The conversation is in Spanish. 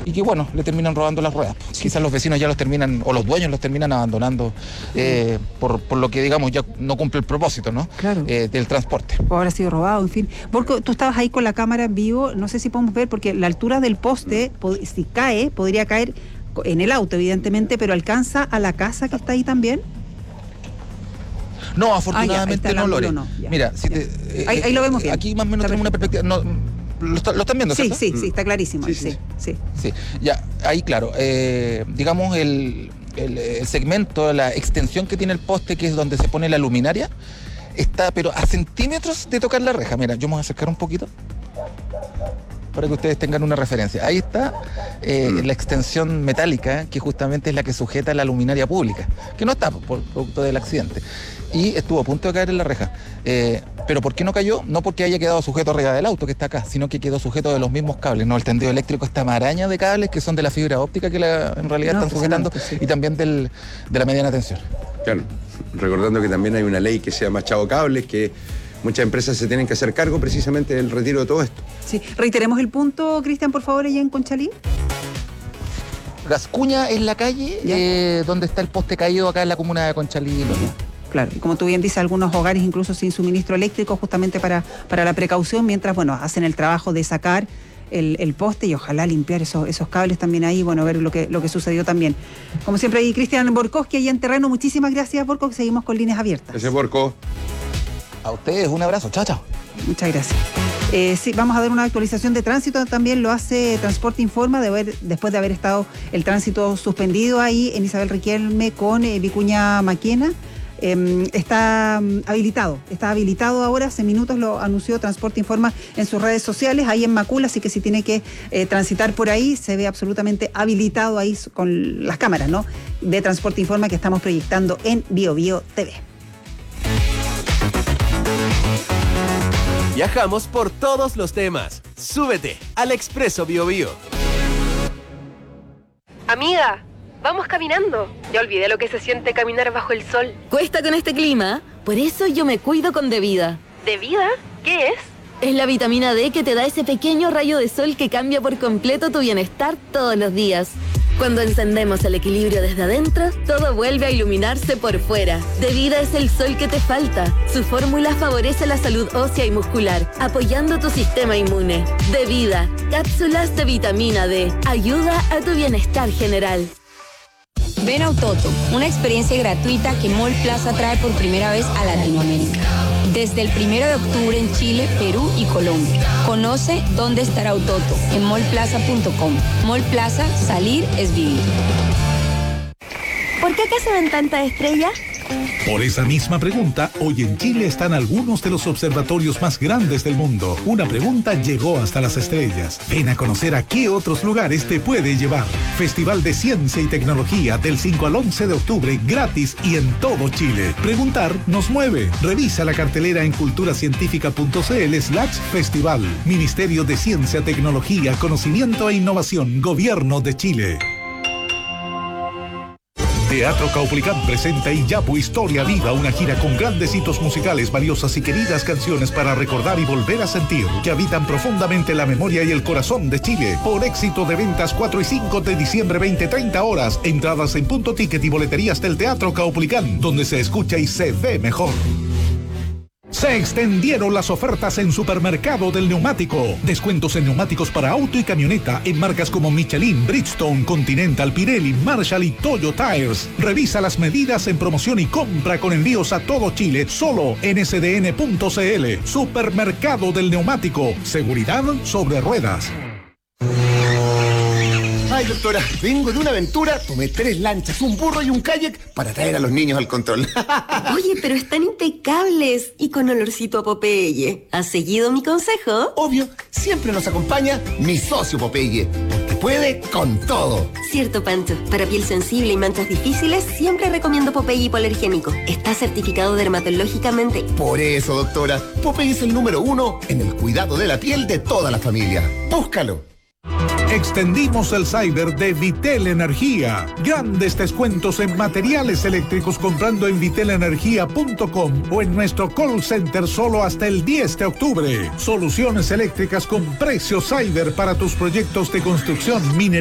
y que bueno, le terminan robando las ruedas. Sí. Quizás los vecinos ya los terminan, o los dueños los terminan abandonando por lo que digamos ya no cumple el propósito, ¿no? Claro. Del transporte. O habrá sido robado, en fin. Borco, tú estabas ahí con la cámara en vivo, no sé si podemos ver, porque la altura del poste, si cae, podría caer en el auto, evidentemente, pero ¿alcanza a la casa que está ahí también? No, afortunadamente no, Lore. No, mira, ahí lo vemos bien. Aquí más o menos tenemos una perspectiva. No, ¿lo están viendo? Sí, ¿cierto? sí, está clarísimo. Sí. Ya, ahí claro. Digamos el segmento, la extensión que tiene el poste, que es donde se pone la luminaria, está pero a centímetros de tocar la reja. Mira, yo me voy a acercar un poquito para que ustedes tengan una referencia. Ahí está la extensión metálica, que justamente es la que sujeta la luminaria pública, que no está por producto del accidente. Y estuvo a punto de caer en la reja. Pero ¿por qué no cayó? No porque haya quedado sujeto arriba del auto que está acá, sino que quedó sujeto de los mismos cables, ¿no? El tendido eléctrico, esta maraña de cables que son de la fibra óptica que en realidad están sujetando, sí. Y también de la mediana tensión. Claro, recordando que también hay una ley que se llama Chavo Cables, que muchas empresas se tienen que hacer cargo precisamente del retiro de todo esto. Sí, reiteremos el punto, Cristian, por favor, allá en Conchalí. Gascuña es la calle donde está el poste caído acá en la comuna de Conchalí. Claro, y como tú bien dices, algunos hogares incluso sin suministro eléctrico, justamente para la precaución, mientras, bueno, hacen el trabajo de sacar el poste y ojalá limpiar esos cables también ahí, bueno, ver lo que sucedió también. Como siempre, ahí Cristian Borkowski, ahí en terreno. Muchísimas gracias, Borco, que seguimos con líneas abiertas. Gracias, Borco. A ustedes, un abrazo. Chao, chao. Muchas gracias. Sí, vamos a dar una actualización de tránsito, también lo hace Transporte Informa, después de haber estado el tránsito suspendido ahí en Isabel Riquelme con Vicuña Maquena. Está habilitado ahora, hace minutos lo anunció Transporte Informa en sus redes sociales, ahí en Macul, así que si tiene que transitar por ahí, se ve absolutamente habilitado ahí con las cámaras, ¿no?, de Transporte Informa que estamos proyectando en BioBio TV. Viajamos por todos los temas. Súbete al Expreso BioBio. Amiga, vamos caminando. Ya olvidé lo que se siente caminar bajo el sol. Cuesta con este clima, por eso yo me cuido con DeVida. ¿DeVida? ¿Qué es? Es la vitamina D que te da ese pequeño rayo de sol que cambia por completo tu bienestar todos los días. Cuando encendemos el equilibrio desde adentro, todo vuelve a iluminarse por fuera. DeVida es el sol que te falta. Su fórmula favorece la salud ósea y muscular, apoyando tu sistema inmune. DeVida, cápsulas de vitamina D. Ayuda a tu bienestar general. Ven a Autoto, una experiencia gratuita que Mall Plaza trae por primera vez a Latinoamérica. Desde el 1 de octubre en Chile, Perú y Colombia. Conoce dónde estará Autoto en mallplaza.com. Mall Plaza, salir es vivir. ¿Por qué acá se ven tantas estrellas? Por esa misma pregunta, hoy en Chile están algunos de los observatorios más grandes del mundo. Una pregunta llegó hasta las estrellas. Ven a conocer a qué otros lugares te puede llevar. Festival de Ciencia y Tecnología del 5 al 11 de octubre, gratis y en todo Chile. Preguntar nos mueve. Revisa la cartelera en culturacientifica.cl/festival. Ministerio de Ciencia, Tecnología, Conocimiento e Innovación, Gobierno de Chile. Teatro Caupolicán presenta Iyapu Historia Viva, una gira con grandes hitos musicales, valiosas y queridas canciones para recordar y volver a sentir, que habitan profundamente la memoria y el corazón de Chile. Por éxito de ventas 4 y 5 de diciembre, 20-30 horas. Entradas en Punto Ticket y boleterías del Teatro Caupolicán, donde se escucha y se ve mejor. Se extendieron las ofertas en Supermercado del Neumático. Descuentos en neumáticos para auto y camioneta en marcas como Michelin, Bridgestone, Continental, Pirelli, Marshall y Toyo Tires. Revisa las medidas en promoción y compra con envíos a todo Chile, solo en sdn.cl. Supermercado del Neumático. Seguridad sobre ruedas. Ay, doctora, vengo de una aventura, tomé 3 lanchas, un burro y un kayak para traer a los niños al control. Oye, pero están impecables y con olorcito a Popeye. ¿Has seguido mi consejo? Obvio, siempre nos acompaña mi socio Popeye, porque puede con todo. Cierto, Pancho. Para piel sensible y manchas difíciles, siempre recomiendo Popeye hipoalergénico. Está certificado dermatológicamente. Por eso, doctora, Popeye es el número 1 en el cuidado de la piel de toda la familia. Búscalo. Extendimos el cyber de Vitel Energía. Grandes descuentos en materiales eléctricos comprando en vitelenergia.com o en nuestro call center solo hasta el 10 de octubre. Soluciones eléctricas con precio cyber para tus proyectos de construcción, minería